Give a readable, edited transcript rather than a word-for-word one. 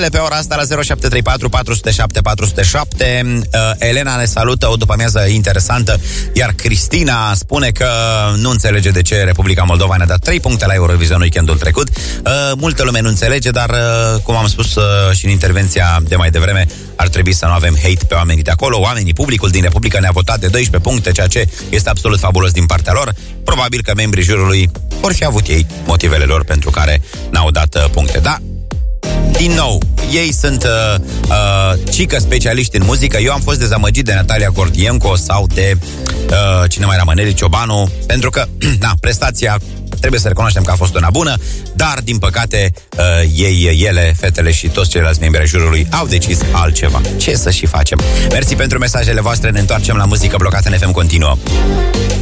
Pe ora asta la 0734 407 407. Elena ne salută, o după-amiază interesantă, iar Cristina spune că nu înțelege de ce Republica Moldova ne-a dat 3 puncte la Eurovision weekendul trecut. Multă lume nu înțelege, dar cum am spus și în intervenția de mai devreme, ar trebui să nu avem hate pe oamenii de acolo. Oamenii, publicul din Republica ne-a votat de 12 puncte, ceea ce este absolut fabulos din partea lor. Probabil că membrii jurului vor fi avut ei motivele lor pentru care n-au dat puncte. Da, din nou, ei sunt cică specialiști în muzică. Eu am fost dezamăgit de Natalia Gordienko sau de cine mai rămâne, Neli Ciobanu, pentru că prestația trebuie să recunoaștem că a fost una bună, dar din păcate ele, fetele și toți ceilalți membri ai jurului au decis altceva. Ce să și facem? Mersi pentru mesajele voastre, ne întoarcem la Muzică Blocată în FM, continuă.